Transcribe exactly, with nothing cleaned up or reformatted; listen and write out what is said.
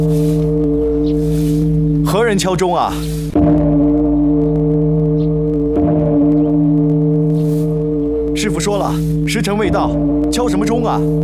何人敲钟啊？师傅说了，时辰未到，敲什么钟啊？